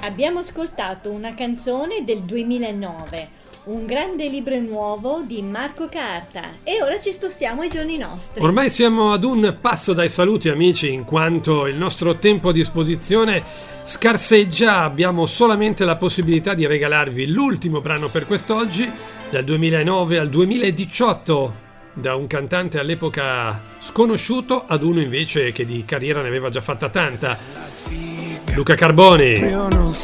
Abbiamo ascoltato una canzone del 2009, un grande libro nuovo di Marco Carta, e ora ci spostiamo ai giorni nostri. Ormai siamo ad un passo dai saluti, amici, in quanto il nostro tempo a disposizione scarseggia. Abbiamo solamente la possibilità di regalarvi l'ultimo brano per quest'oggi, dal 2009 al 2018, da un cantante all'epoca sconosciuto ad uno invece che di carriera ne aveva già fatta tanta, Luca Carboni. Io non